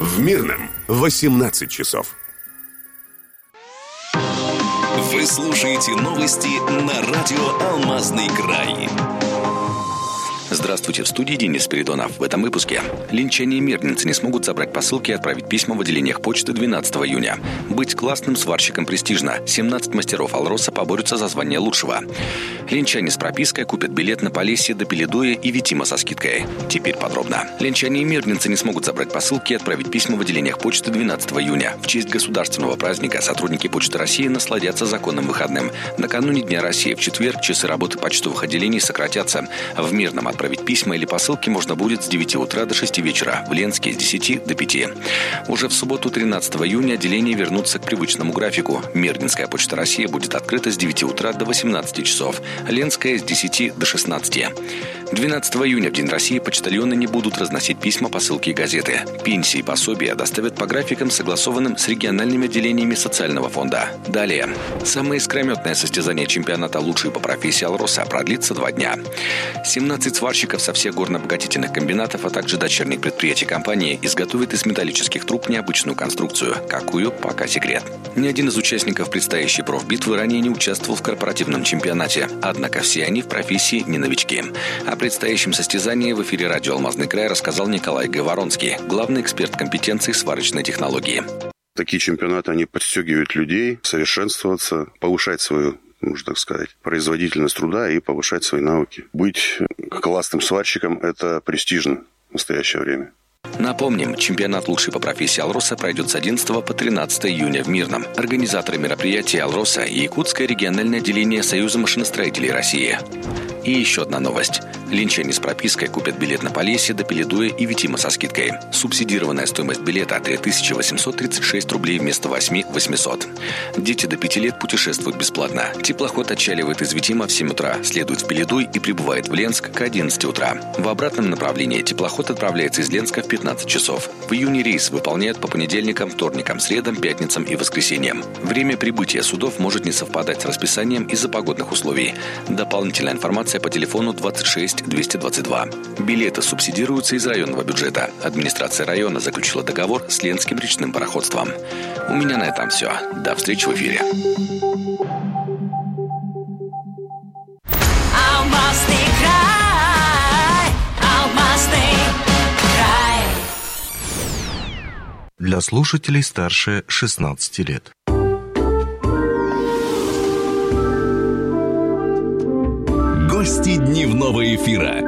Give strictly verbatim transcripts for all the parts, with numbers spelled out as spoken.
В Мирном восемнадцать часов. Вы слушаете новости на радио «Алмазный край». Здравствуйте, в студии Денис Спиридонов. В этом выпуске. Линчане и мирнинцы не смогут забрать посылки и отправить письма в отделениях почты двенадцатого июня. Быть классным сварщиком престижно. семнадцать мастеров Алроса поборются за звание лучшего. Линчане с пропиской купят билет на Полесье до Пеледуя и Витима со скидкой. Теперь подробно. Линчане и мирнинцы не смогут забрать посылки и отправить письма в отделениях почты двенадцатого июня. В честь государственного праздника сотрудники Почты России насладятся законным выходным. Накануне Дня России в четверг часы работы почтовых отделений сократятся. В Мирном отправить письма или посылки можно будет с девяти утра до шести вечера, в Ленске с десяти до пяти. Уже в субботу тринадцатого июня отделения вернутся к привычному графику. Мирнинская Почта России будет открыта с девяти утра до восемнадцати часов, Ленская с десяти до шестнадцати. двенадцатого июня в День России почтальоны не будут разносить письма, посылки и газеты. Пенсии и пособия доставят по графикам, согласованным с региональными отделениями социального фонда. Далее. Самое искрометное состязание чемпионата «Лучшие по профессии Алроса» продлится два дня. семнадцать сварщиков со всех горно-обогатительных комбинатов, а также дочерних предприятий компании изготовят из металлических труб необычную конструкцию. Какую, пока секрет. Ни один из участников предстоящей профбитвы ранее не участвовал в корпоративном чемпионате. Однако все они в профессии не новички. О предстоящем состязании в эфире радио «Алмазный край» рассказал Николай Говоронский, главный эксперт компетенции сварочной технологии. Такие чемпионаты, они подстегивают людей совершенствоваться, повышать свою, можно так сказать, производительность труда и повышать свои навыки. Быть классным сварщиком – это престижно в настоящее время. Напомним, чемпионат «Лучший по профессии Алроса» пройдет с одиннадцатого по тринадцатое июня в Мирном. Организаторы мероприятия Алроса и Якутское региональное отделение Союза машиностроителей России. И еще одна новость. Линчане с пропиской купят билет на Полесье до Пеледуя и Витима со скидкой. Субсидированная стоимость билета три тысячи восемьсот тридцать шесть рублей вместо восемь тысяч восемьсот. Дети до пяти лет путешествуют бесплатно. Теплоход отчаливает из Витима в семь утра, следует в Пеледуй и прибывает в Ленск к одиннадцати утра. В обратном направлении теплоход отправляется из Ленска в пятнадцать часов. В июне рейс выполняют по понедельникам, вторникам, средам, пятницам и воскресеньям. Время прибытия судов может не совпадать с расписанием из-за погодных условий. Дополнительная информация по телефону двадцать шесть двести двадцать два. Билеты субсидируются из районного бюджета. Администрация района заключила договор с Ленским речным пароходством. У меня на этом все. До встречи в эфире. Алмазный край, Алмазный край. Для слушателей старше шестнадцати лет. Гости дневного эфира.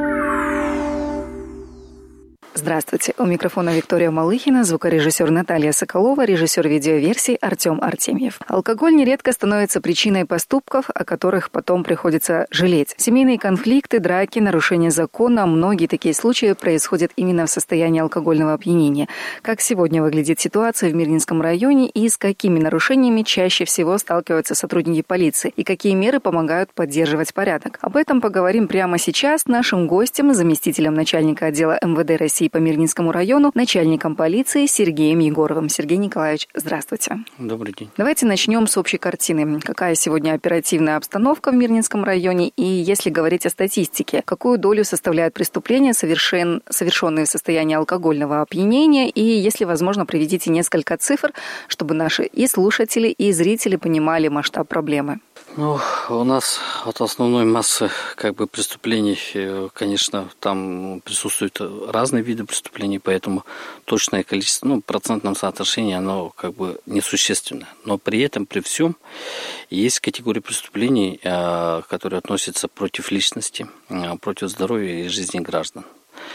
Здравствуйте. У микрофона Виктория Малыхина, звукорежиссер Наталья Соколова, режиссер видеоверсий Артем Артемьев. Алкоголь нередко становится причиной поступков, о которых потом приходится жалеть. Семейные конфликты, драки, нарушения закона, многие такие случаи происходят именно в состоянии алкогольного опьянения. Как сегодня выглядит ситуация в Мирнинском районе и с какими нарушениями чаще всего сталкиваются сотрудники полиции и какие меры помогают поддерживать порядок? Об этом поговорим прямо сейчас с нашим гостем, заместителем начальника отдела эм вэ дэ России по Мирнинскому району, начальником полиции Сергеем Егоровым. Сергей Николаевич, здравствуйте. Добрый день. Давайте начнем с общей картины. Какая сегодня оперативная обстановка в Мирнинском районе? И если говорить о статистике, какую долю составляют преступления, совершен... совершенные в состоянии алкогольного опьянения? И, если возможно, приведите несколько цифр, чтобы наши и слушатели, и зрители понимали масштаб проблемы. Ну, у нас от основной массы как бы преступлений, конечно, там присутствуют разные виды преступлений, поэтому точное количество, ну, в процентном соотношении оно как бы несущественно. Но при этом, при всем, есть категории преступлений, которые относятся против личности, против здоровья и жизни граждан.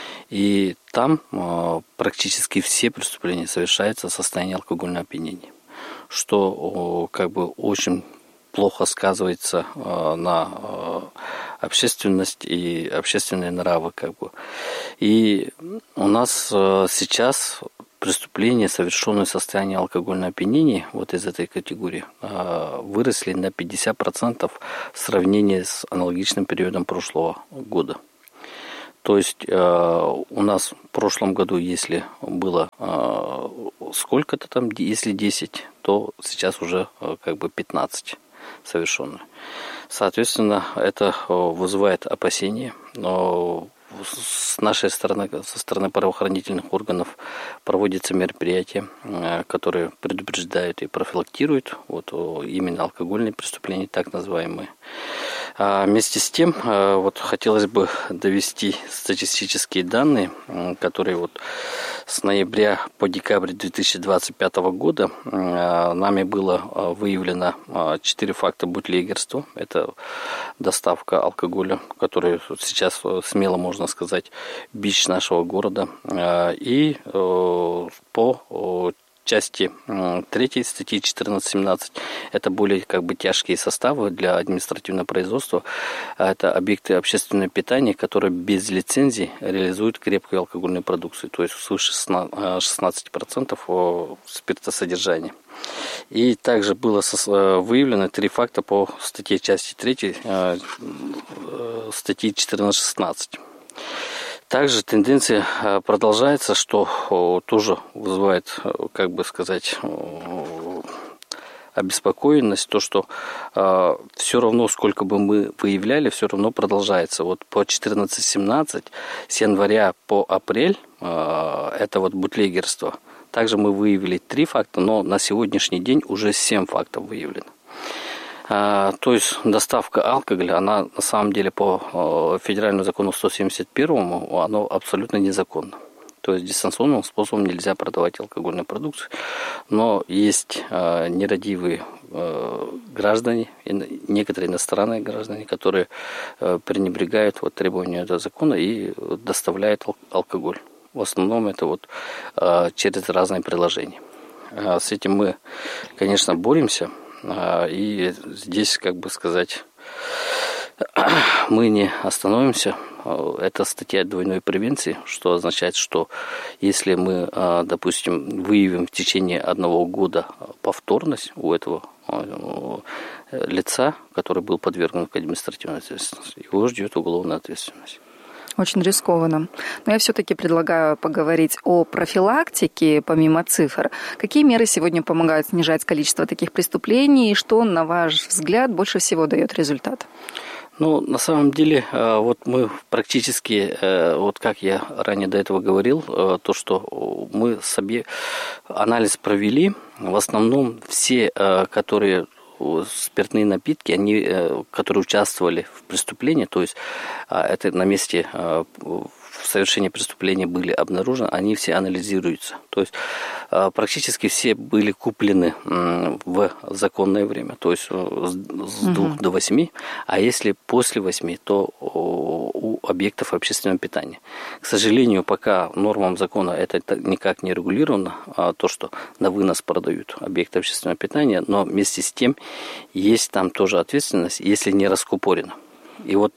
И там практически все преступления совершаются в состоянии алкогольного опьянения, что как бы очень плохо сказывается э, на э, общественность и общественные нравы, как бы. И у нас э, сейчас преступления, совершенные в состоянии алкогольного опьянения, вот из этой категории, э, выросли на пятьдесят процентов в сравнении с аналогичным периодом прошлого года. То есть э, у нас в прошлом году, если было э, сколько-то там, если десять, то сейчас уже э, как бы пятнадцать совершенно. Соответственно, это вызывает опасения. Но с нашей стороны, со стороны правоохранительных органов проводятся мероприятия, которые предупреждают и профилактируют вот, именно алкогольные преступления, так называемые. А вместе с тем, вот хотелось бы довести статистические данные, которые вот с ноября по декабрь две тысячи двадцать пятого года нами было выявлено четыре факта бутлегерства. Это доставка алкоголя, который сейчас смело можно сказать бич нашего города. И по части третьей статьи четырнадцать семнадцать это более как бы тяжкие составы для административного производства. Это объекты общественного питания, которые без лицензии реализуют крепкую алкогольную продукцию, то есть свыше шестнадцать процентов спиртосодержания. И также было выявлено три факта по статье части третьей статьи четырнадцать шестнадцать. Также тенденция продолжается, что тоже вызывает, как бы сказать, обеспокоенность, то, что все равно, сколько бы мы выявляли, все равно продолжается. Вот по четырнадцать семнадцать с января по апрель это вот бутлегерство. Также мы выявили три факта, но на сегодняшний день уже семь фактов выявлено. То есть доставка алкоголя, она на самом деле по федеральному закону сто семьдесят первому, она абсолютно незаконна. То есть дистанционным способом нельзя продавать алкогольную продукцию. Но есть нерадивые граждане, некоторые иностранные граждане, которые пренебрегают вот требованию этого закона и доставляют алкоголь. В основном это вот через разные приложения. С этим мы, конечно, боремся. И здесь, как бы сказать, мы не остановимся. Это статья двойной превенции, что означает, что если мы, допустим, выявим в течение одного года повторность у этого лица, который был подвергнут к административной ответственности, его ждет уголовная ответственность. Очень рискованно. Но я все-таки предлагаю поговорить о профилактике, помимо цифр. Какие меры сегодня помогают снижать количество таких преступлений и что, на ваш взгляд, больше всего дает результат? Ну, на самом деле, вот мы практически, вот как я ранее до этого говорил, то, что мы себе анализ провели, в основном все, которые спиртные напитки, они, которые участвовали в преступлении, то есть это на месте совершения преступления были обнаружены, они все анализируются. То есть практически все были куплены в законное время, то есть с двух до восьми, а если после восьми, то у объектов общественного питания. К сожалению, пока нормам закона это никак не регулировано, то, что на вынос продают объекты общественного питания, но вместе с тем есть там тоже ответственность, если не раскупорено. И вот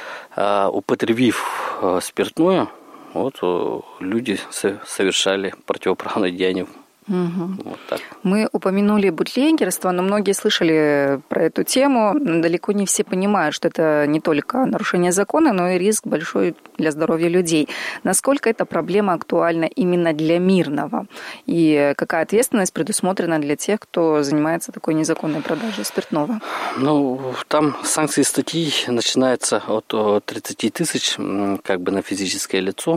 употребив спиртное, вот люди совершали противоправное деяние. Угу. Вот так. Мы упомянули бутлегерство, но многие слышали про эту тему. Далеко не все понимают, что это не только нарушение закона, но и риск большой для здоровья людей. Насколько эта проблема актуальна именно для мирного? И какая ответственность предусмотрена для тех, кто занимается такой незаконной продажей спиртного? Ну, там санкции статьи начинаются от тридцати тысяч как бы на физическое лицо,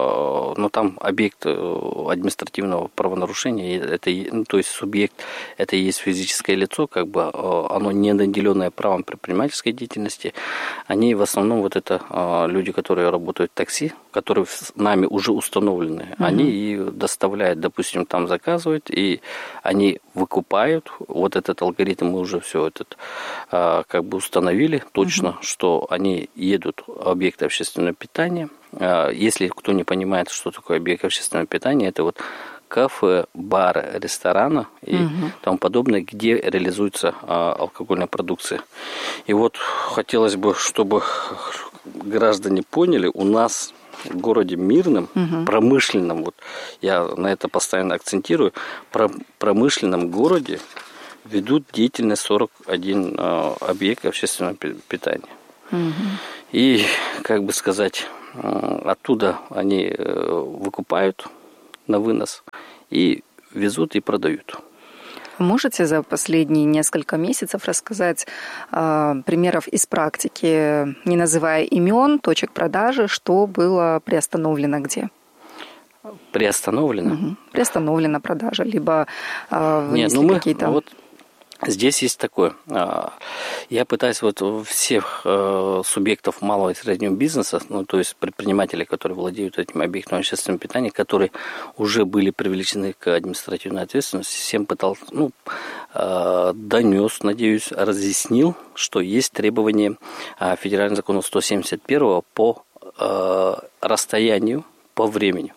но там объект административного правонарушения, это, ну, то есть субъект, это и есть физическое лицо, как бы оно не наделенное правом предпринимательской деятельности. Они в основном вот это люди, которые работают в такси, которые с нами уже установлены, угу. Они и доставляют, допустим, там заказывают, и они выкупают. Вот этот алгоритм мы уже все этот как бы установили точно, угу. Что они едут в объекты общественного питания. Если кто не понимает, что такое объект общественного питания, это вот кафе, бары, рестораны и угу. тому подобное, где реализуется а, алкогольная продукция. И вот хотелось бы, чтобы граждане поняли, у нас в городе Мирном, угу. промышленном, вот я на это постоянно акцентирую, про промышленном городе ведут деятельность сорок один а, объект общественного питания. Угу. И, как бы сказать, оттуда они выкупают на вынос и везут и продают. Можете за последние несколько месяцев рассказать э, примеров из практики, не называя имен, точек продажи, что было приостановлено где? Приостановлено? Угу. Приостановлена продажа, либо э, Нет, ну мы какие-то... Вот здесь есть такое. Я пытаюсь вот всех субъектов малого и среднего бизнеса, ну, то есть предпринимателей, которые владеют этим объектом общественного питания, которые уже были привлечены к административной ответственности, всем пытался, ну, донес, надеюсь, разъяснил, что есть требования федерального закона сто семьдесят один по расстоянию, по времени.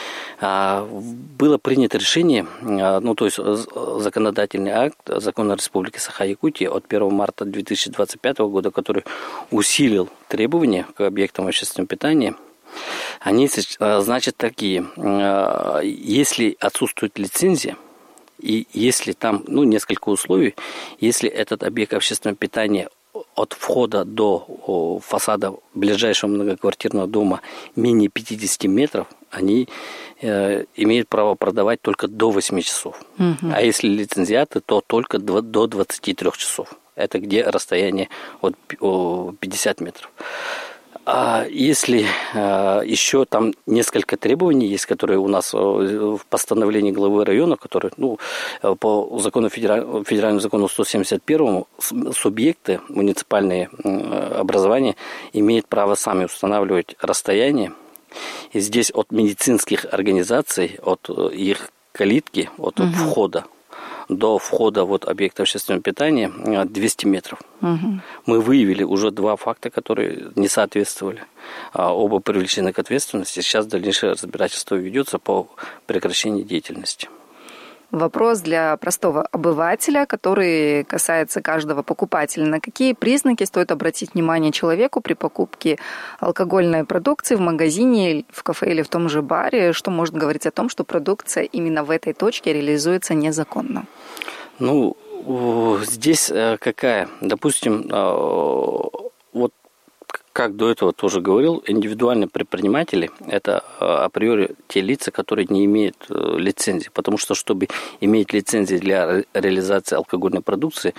Было принято решение, ну, то есть законодательный акт Закона Республики Саха-Якутия от первого марта две тысячи двадцать пятого года, который усилил требования к объектам общественного питания. Они, значит, такие: если отсутствует лицензия, и если там, ну, несколько условий, если этот объект общественного питания от входа до фасада ближайшего многоквартирного дома менее пятьдесят метров, они э, имеют право продавать только до восьми часов. Угу. А если лицензиаты, то только до двадцати трёх часов. Это где расстояние от пятидесяти метров. А если э, еще там несколько требований есть, которые у нас в постановлении главы района, которые, ну, по закону федераль, федеральному закону сто семьдесят один субъекты, муниципальные образования имеют право сами устанавливать расстояние. И здесь от медицинских организаций, от их калитки, от угу. входа до входа в объекта общественного питания двести метров. Угу. Мы выявили уже два факта, которые не соответствовали. Оба привлечены к ответственности. Сейчас дальнейшее разбирательство ведется по прекращению деятельности. Вопрос для простого обывателя, который касается каждого покупателя. На какие признаки стоит обратить внимание человеку при покупке алкогольной продукции в магазине, в кафе или в том же баре? Что может говорить о том, что продукция именно в этой точке реализуется незаконно? Ну, здесь какая? Допустим, вот как до этого тоже говорил, индивидуальные предприниматели – это априори те лица, которые не имеют лицензии. Потому что, чтобы иметь лицензию для реализации алкогольной продукции,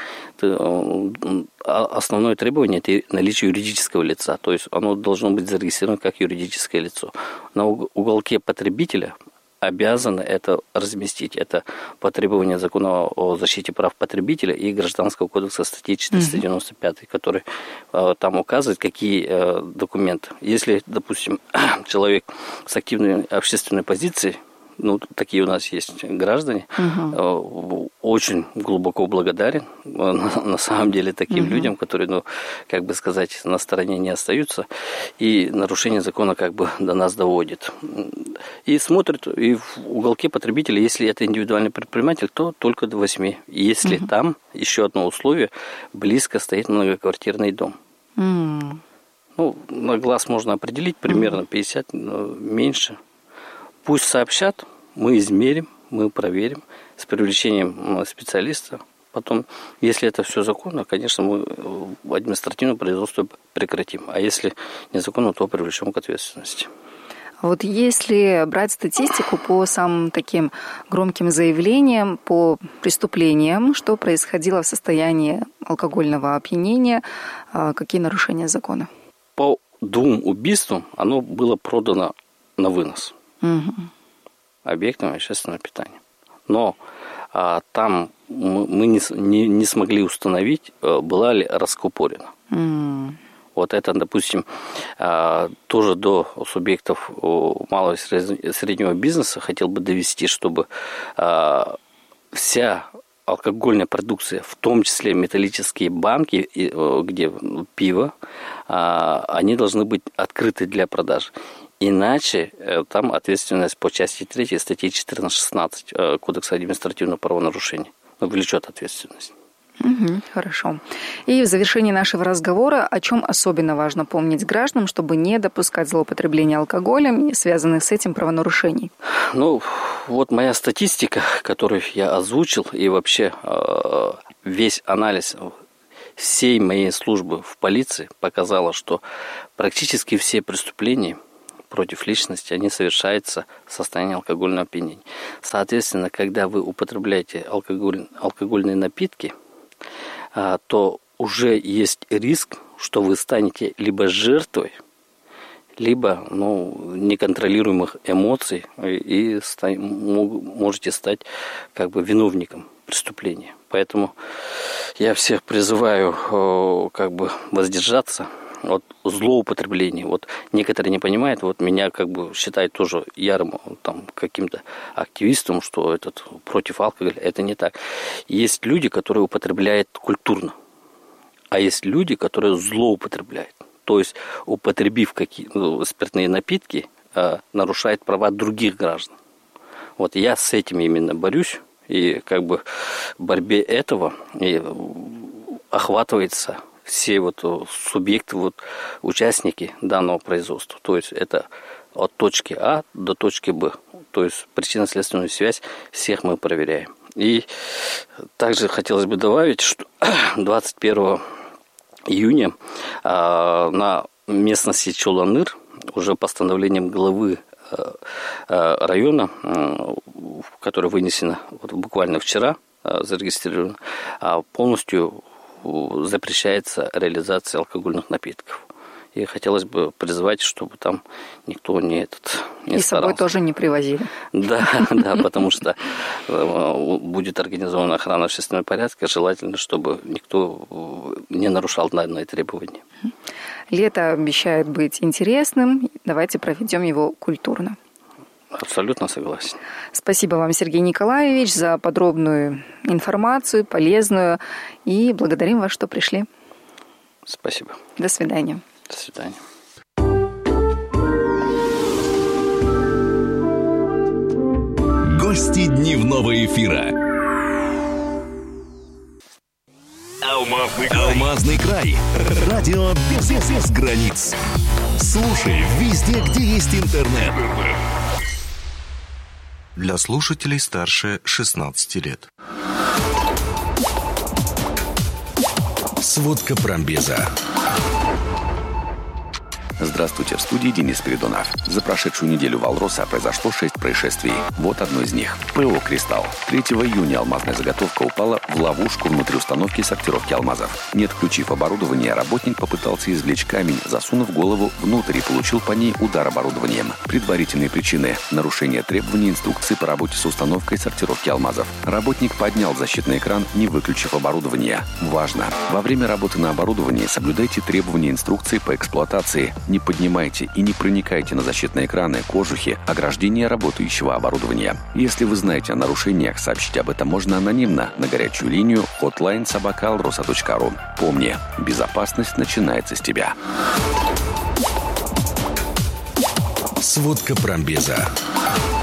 основное требование – это наличие юридического лица. То есть оно должно быть зарегистрировано как юридическое лицо. На уголке потребителя обязаны это разместить. Это по требованию закона о защите прав потребителя и Гражданского кодекса статьи четыреста девяносто пять, mm-hmm. который э, там указывает, какие э, документы. Если, допустим, человек с активной общественной позицией, ну, такие у нас есть граждане, угу. очень глубоко благодарен на самом деле таким угу. людям, которые, ну, как бы сказать, на стороне не остаются, и нарушение закона как бы до нас доводит. И смотрят, и в уголке потребителя, если это индивидуальный предприниматель, то только до восьми. И если угу. там еще одно условие, близко стоит многоквартирный дом. Угу. Ну, на глаз можно определить примерно пятьдесят, меньше. Пусть сообщат, мы измерим, мы проверим с привлечением специалиста. Потом, если это все законно, конечно, мы административное производство прекратим. А если незаконно, то привлечем к ответственности. Вот если брать статистику по самым таким громким заявлениям, по преступлениям, что происходило в состоянии алкогольного опьянения, какие нарушения закона? По двум убийствам оно было продано на вынос. Угу. Объектом общественного питания. Но а, там мы, мы не, не, не смогли установить, а, была ли раскупорена. Угу. Вот это, допустим, а, тоже до субъектов малого и среднего бизнеса хотел бы довести, чтобы а, вся алкогольная продукция, в том числе металлические банки, где пиво, а, они должны быть открыты для продажи. Иначе там ответственность по части третьей статьи четырнадцать шестнадцать Кодекса административного правонарушения влечет ответственность. Угу, хорошо. И в завершении нашего разговора, о чем особенно важно помнить гражданам, чтобы не допускать злоупотребления алкоголем и связанных с этим правонарушений? Ну, вот моя статистика, которую я озвучил, и вообще весь анализ всей моей службы в полиции показала, что практически все преступления против личности, они совершаются в состоянии алкогольного опьянения. Соответственно, когда вы употребляете алкоголь, алкогольные напитки, то уже есть риск, что вы станете либо жертвой, либо ну, неконтролируемых эмоций и ста- можете стать как бы виновником преступления. Поэтому я всех призываю как бы воздержаться от злоупотребления. Вот некоторые не понимают, вот меня как бы считают тоже ярым там, каким-то активистом, что этот против алкоголя. Это не так. Есть люди, которые употребляют культурно, а есть люди, которые злоупотребляют. То есть, употребив какие, ну, спиртные напитки, э, нарушает права других граждан. Вот я с этим именно борюсь, и как бы в борьбе этого и охватывается все вот субъекты, вот, участники данного производства. То есть, это от точки А до точки Б. То есть, причинно-следственную связь всех мы проверяем. И также хотелось бы добавить, что двадцать первого июня э, на местности Чоланыр уже постановлением главы э, э, района, э, которое вынесено вот, буквально вчера, э, зарегистрировано, э, полностью запрещается реализация алкогольных напитков. И хотелось бы призвать, чтобы там никто не этот не и с собой тоже не привозили. Да, да, потому что будет организована охрана общественного порядка. Желательно, чтобы никто не нарушал данные требования. Лето обещает быть интересным. Давайте проведем его культурно. Абсолютно согласен. Спасибо вам, Сергей Николаевич, за подробную информацию, полезную. И благодарим вас, что пришли. Спасибо. До свидания. До свидания. Гости дневного эфира. Алмазный край. Алмазный край. Радио без, без границ. Слушай везде, где есть интернет. Для слушателей старше шестнадцати лет. Сводка промбеза. Здравствуйте, в студии Денис Передонов. За прошедшую неделю в Алроса произошло шесть происшествий. Вот одно из них. ПО «Кристалл». третьего июня алмазная заготовка упала в ловушку внутри установки сортировки алмазов. Не отключив оборудование, работник попытался извлечь камень, засунув голову внутрь и получил по ней удар оборудованием. Предварительные причины – нарушение требований инструкции по работе с установкой сортировки алмазов. Работник поднял защитный экран, не выключив оборудование. Важно! Во время работы на оборудовании соблюдайте требования инструкции по эксплуатации. Не поднимайте и не проникайте на защитные экраны, кожухи, ограждения работающего оборудования. Если вы знаете о нарушениях, сообщить об этом можно анонимно на горячую линию hotline собака alrosa точка ру. Помни, безопасность начинается с тебя. Сводка промбеза.